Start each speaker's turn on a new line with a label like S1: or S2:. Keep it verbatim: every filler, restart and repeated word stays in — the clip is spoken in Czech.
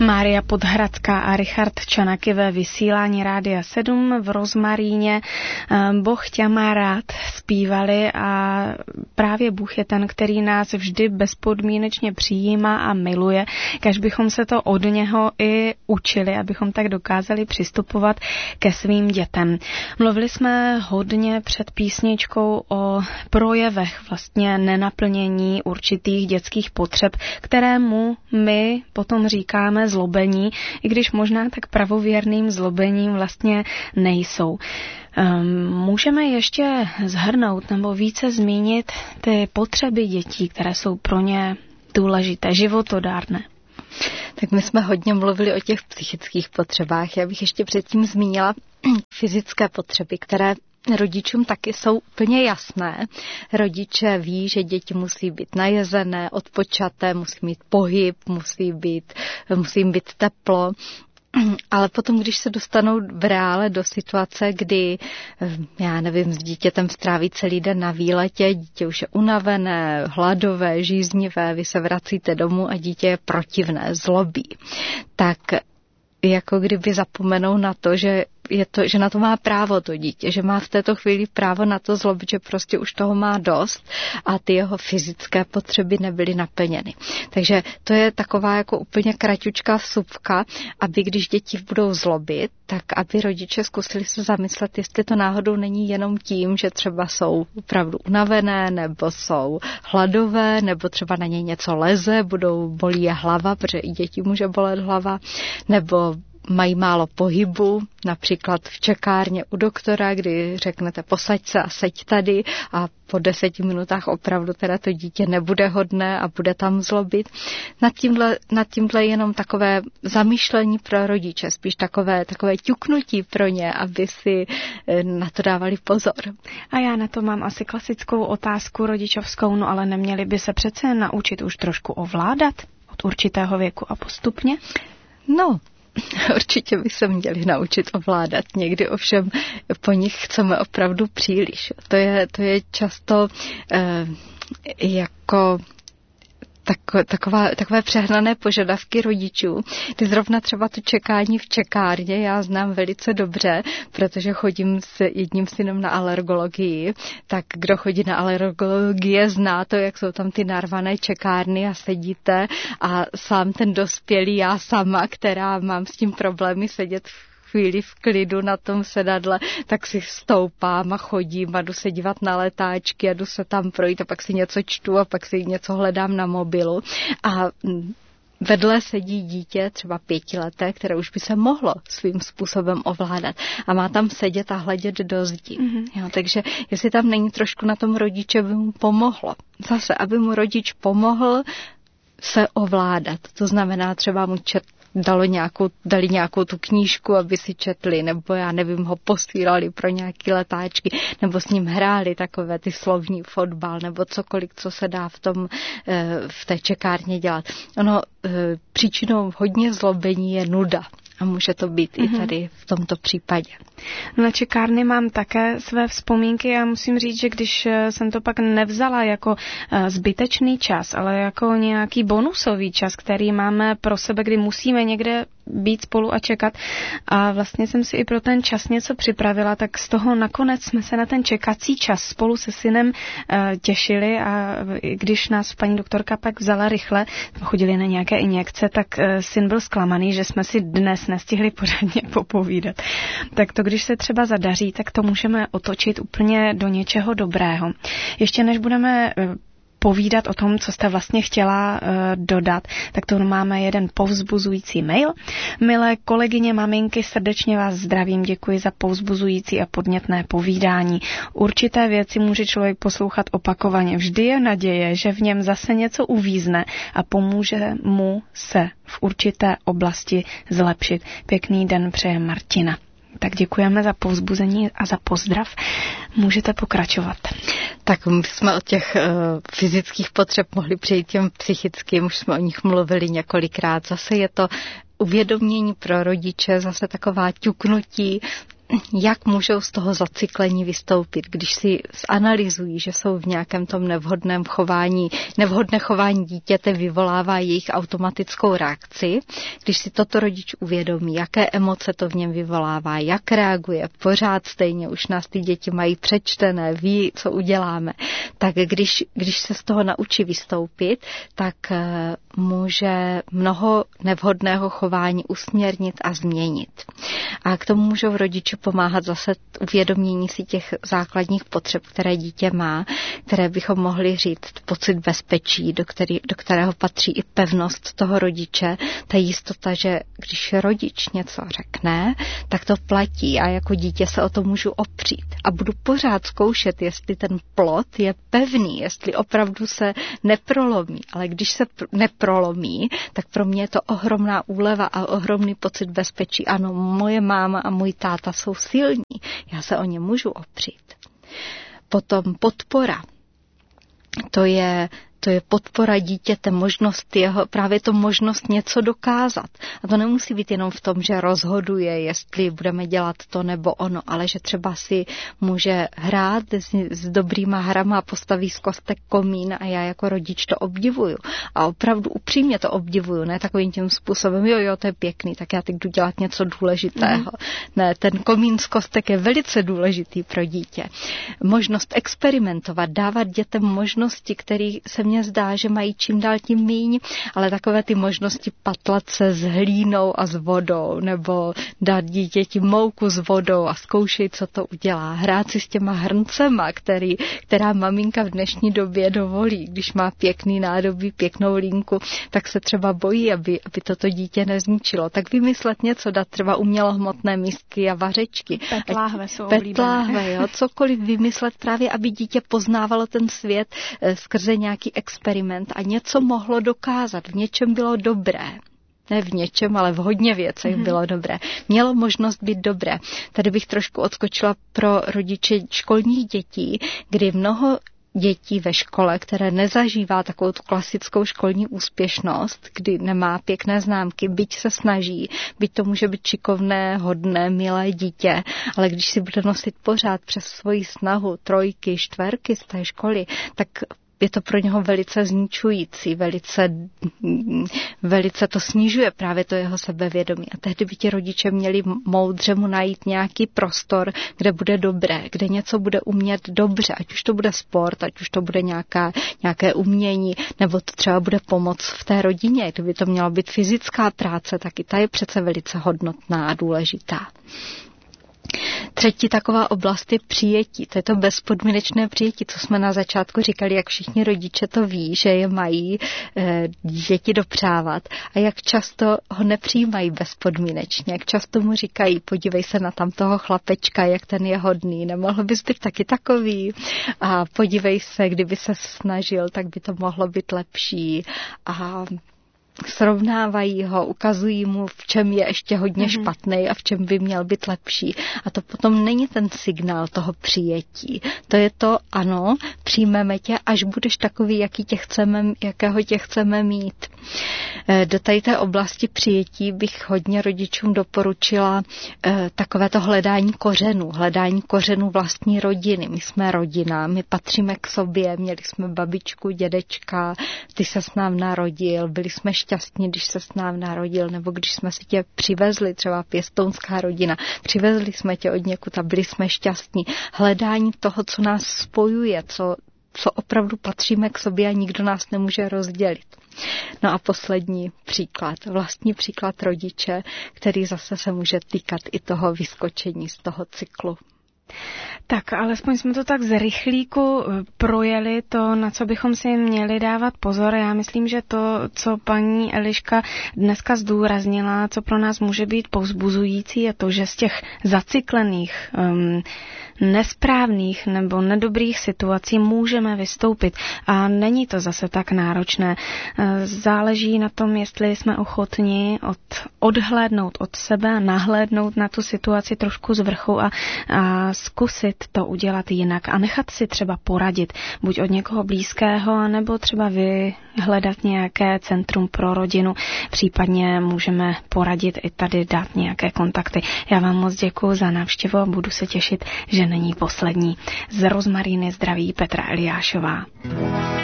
S1: Mária Podhradská a Richard Čanaky ve vysílání Rádia sedm v Rozmaríně. Boh tě má rád zpívali a právě Bůh je ten, který nás vždy bezpodmínečně přijímá a miluje, kaž bychom se to od něho i učili, abychom tak dokázali přistupovat ke svým dětem. Mluvili jsme hodně před písničkou o projevech vlastně nenaplnění určitých dětských potřeb, kterému my potom říkáme zlobení, i když možná tak pravověrným zlobením vlastně nejsou. Můžeme ještě shrnout nebo více zmínit ty potřeby dětí, které jsou pro ně důležité, životodárné?
S2: Tak my jsme hodně mluvili o těch psychických potřebách. Já bych ještě předtím zmínila fyzické potřeby, které rodičům taky jsou úplně jasné. Rodiče ví, že děti musí být najezené, odpočaté, musí mít pohyb, musí být, musí jim být teplo. Ale potom, když se dostanou v reále do situace, kdy, já nevím, s dítětem stráví celý den na výletě, dítě už je unavené, hladové, žíznivé, vy se vracíte domů a dítě je protivné, zlobí, tak jako kdyby zapomenou na to, že je to, že na to má právo to dítě, že má v této chvíli právo na to zlobit, že prostě už toho má dost a ty jeho fyzické potřeby nebyly naplněny. Takže to je taková jako úplně kratučká vsuvka, aby když děti budou zlobit, tak aby rodiče zkusili se zamyslet, jestli to náhodou není jenom tím, že třeba jsou opravdu unavené, nebo jsou hladové, nebo třeba na ně něco leze, budou bolí je hlava, protože i děti může bolet hlava, nebo mají málo pohybu, například v čekárně u doktora, kdy řeknete posaď se a seď tady a po deseti minutách opravdu teda to dítě nebude hodné a bude tam zlobit. Nad tímhle, nad tímhle jenom takové zamýšlení pro rodiče, spíš takové, takové ťuknutí pro ně, aby si na to dávali pozor.
S1: A já na to mám asi klasickou otázku rodičovskou, no ale neměli by se přece naučit už trošku ovládat od určitého věku a postupně?
S2: No, určitě by se měli naučit ovládat. Někdy ovšem po nich chceme opravdu příliš. To je, to je často eh, jako tak, taková, takové přehnané požadavky rodičů. Ty zrovna třeba to čekání v čekárně já znám velice dobře, protože chodím s jedním synem na alergologii, tak kdo chodí na alergologii zná to, jak jsou tam ty narvané čekárny a sedíte a sám ten dospělý, já sama, která mám s tím problémy sedět v chvíli v klidu na tom sedadle, tak si stoupám a chodím a jdu se dívat na letáčky a jdu se tam projít a pak si něco čtu a pak si něco hledám na mobilu. A vedle sedí dítě, třeba pětileté, které už by se mohlo svým způsobem ovládat a má tam sedět a hledět do zdi. Mm-hmm. Jo, takže jestli tam není trošku na tom rodiče, by mu pomohlo. Zase, aby mu rodič pomohl se ovládat. To znamená třeba mu čet Dalo nějakou, dali nějakou tu knížku, aby si četli, nebo já nevím, ho posílali pro nějaké letáčky, nebo s ním hráli takové ty slovní fotbal, nebo cokoliv, co se dá v tom, v té čekárně dělat. Ono příčinou hodně zlobení je nuda. A může to být mm-hmm. i tady v tomto případě.
S1: Na čekárny mám také své vzpomínky a musím říct, že když jsem to pak nevzala jako zbytečný čas, ale jako nějaký bonusový čas, který máme pro sebe, kdy musíme někde být spolu a čekat a vlastně jsem si i pro ten čas něco připravila, tak z toho nakonec jsme se na ten čekací čas spolu se synem těšili a když nás paní doktorka pak vzala rychle, chodili na nějaké injekce, tak syn byl zklamaný, že jsme si dnes nestihli pořádně popovídat. Tak to, když se třeba zadaří, tak to můžeme otočit úplně do něčeho dobrého. Ještě než budeme povídat o tom, co jste vlastně chtěla uh, dodat, tak to máme jeden povzbuzující mail. Milé kolegyně, maminky, srdečně vás zdravím, děkuji za povzbuzující a podnětné povídání. Určité věci může člověk poslouchat opakovaně. Vždy je naděje, že v něm zase něco uvízne a pomůže mu se v určité oblasti zlepšit. Pěkný den přeje Martina. Tak děkujeme za povzbuzení a za pozdrav. Můžete pokračovat.
S2: Tak my jsme od těch uh, fyzických potřeb mohli přejít těm psychickým, už jsme o nich mluvili několikrát. Zase je to uvědomění pro rodiče, zase taková ťuknutí jak můžou z toho zacyklení vystoupit, když si zanalyzují, že jsou v nějakém tom nevhodném chování, nevhodné chování dítěte vyvolává jejich automatickou reakci, když si toto rodič uvědomí, jaké emoce to v něm vyvolává, jak reaguje, pořád stejně, už nás ty děti mají přečtené, ví, co uděláme, tak když, když se z toho naučí vystoupit, tak může mnoho nevhodného chování usměrnit a změnit. A k tomu můžou rodiče pomáhat zase uvědomění si těch základních potřeb, které dítě má, které bychom mohli říct pocit bezpečí, do, který, do kterého patří i pevnost toho rodiče, ta jistota, že když rodič něco řekne, tak to platí a jako dítě se o to můžu opřít. A budu pořád zkoušet, jestli ten plot je pevný, jestli opravdu se neprolomí. Ale když se pr- neprolomí, tak pro mě je to ohromná úleva a ohromný pocit bezpečí. Ano, moje máma a můj táta jsou silní, já se o ně můžu opřít. Potom podpora. To je, to je podpora dítěte, možnost jeho, právě to možnost něco dokázat. A to nemusí být jenom v tom, že rozhoduje, jestli budeme dělat to nebo ono, ale že třeba si může hrát s, s dobrýma hrama, postaví z kostek komín a já jako rodič to obdivuju. A opravdu upřímně to obdivuju, ne takovým tím způsobem, jo, jo, to je pěkný, tak já teď jdu dělat něco důležitého. Mm. Ne, ten komín z kostek je velice důležitý pro dítě. Možnost experimentovat, dávat dětem možnosti, které se mně zdá, že mají čím dál tím míň, ale takové ty možnosti patlat se s hlínou a s vodou, nebo dát dítěti mouku s vodou a zkoušet, co to udělá. Hrát si s těma hrncema, který, která maminka v dnešní době dovolí. Když má pěkný nádobí, pěknou línku, tak se třeba bojí, aby, aby toto dítě nezničilo. Tak vymyslet něco, dát třeba umělohmotné misky a vařečky.
S1: Petláhve jsou
S2: Petláhve, jo, cokoliv vymyslet právě, aby dítě poznávalo ten svět eh, skrze nějaký experiment a něco mohlo dokázat, v něčem bylo dobré. Ne v něčem, ale v hodně věcech mm-hmm. bylo dobré. Mělo možnost být dobré. Tady bych trošku odskočila pro rodiče školních dětí, kdy mnoho dětí ve škole, které nezažívá takovou tu klasickou školní úspěšnost, kdy nemá pěkné známky, byť se snaží, byť to může být šikovné, hodné, milé dítě, ale když si bude nosit pořád přes svoji snahu trojky, čtverky z té školy, tak je to pro něho velice zničující, velice, velice to snižuje právě to jeho sebevědomí. A tehdy by ti rodiče měli moudře mu najít nějaký prostor, kde bude dobré, kde něco bude umět dobře, ať už to bude sport, ať už to bude nějaká, nějaké umění, nebo to třeba bude pomoc v té rodině. Kdyby to měla být fyzická práce, tak i ta je přece velice hodnotná a důležitá. Třetí taková oblast je přijetí. To je to bezpodmínečné přijetí, co jsme na začátku říkali, jak všichni rodiče to ví, že je mají e, děti dopřávat a jak často ho nepřijímají bezpodmínečně, jak často mu říkají, podívej se na tam toho chlapečka, jak ten je hodný, nemohl bys být taky takový a podívej se, kdyby se snažil, tak by to mohlo být lepší a srovnávají ho, ukazují mu, v čem je ještě hodně mm-hmm. špatný a v čem by měl být lepší. A to potom není ten signál toho přijetí. To je to, ano, přijmeme tě, až budeš takový, jaký tě chceme, jakého tě chceme mít. Do tady té oblasti přijetí bych hodně rodičům doporučila takovéto hledání kořenů, hledání kořenů vlastní rodiny. My jsme rodina, my patříme k sobě, měli jsme babičku, dědečka, ty se s nám narodil, byli jsme šťastní, když se s nám narodil, nebo když jsme si tě přivezli, třeba pěstounská rodina, přivezli jsme tě od někud a byli jsme šťastní. Hledání toho, co nás spojuje, co, co opravdu patříme k sobě a nikdo nás nemůže rozdělit. No a poslední příklad, vlastní příklad rodiče, který zase se může týkat i toho vyskočení z toho cyklu.
S1: Tak, alespoň jsme to tak z rychlíku projeli, to, na co bychom si měli dávat pozor. Já myslím, že to, co paní Eliška dneska zdůraznila, co pro nás může být povzbuzující, je to, že z těch zacyklených, um, nesprávných nebo nedobrých situací můžeme vystoupit. A není to zase tak náročné. Záleží na tom, jestli jsme ochotni od odhlédnout od sebe, nahlédnout na tu situaci trošku z vrchu a, a zkusit to udělat jinak a nechat si třeba poradit, buď od někoho blízkého, nebo třeba vyhledat nějaké centrum pro rodinu, případně můžeme poradit i tady, dát nějaké kontakty. Já vám moc děkuji za návštěvu a budu se těšit, že není poslední. Z Rozmaríny zdraví Petra Eliášová.